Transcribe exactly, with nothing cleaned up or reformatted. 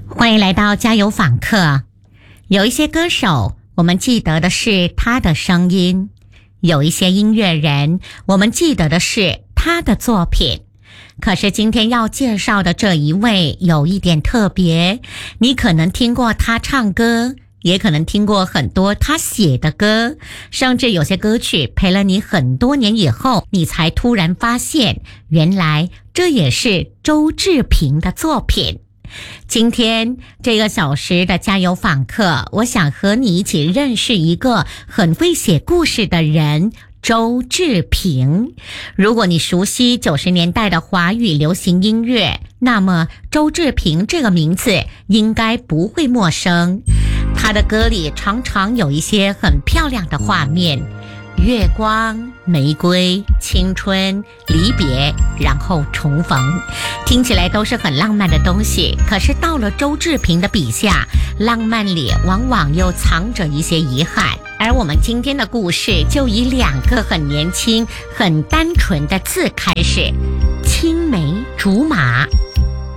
欢迎来到加油访客。有一些歌手，我们记得的是他的声音；有一些音乐人，我们记得的是他的作品。可是今天要介绍的这一位有一点特别，你可能听过他唱歌，也可能听过很多他写的歌，甚至有些歌曲陪了你很多年以后，你才突然发现，原来这也是周志平的作品。今天这个小时的加油访客，我想和你一起认识一个很会写故事的人，周志平。如果你熟悉九十年代的华语流行音乐，那么周志平这个名字应该不会陌生。他的歌里常常有一些很漂亮的画面，月光、玫瑰、青春、离别，然后重逢，听起来都是很浪漫的东西。可是到了周志平的笔下，浪漫里往往又藏着一些遗憾。而我们今天的故事就以两个很年轻、很单纯的字开始：青梅竹马。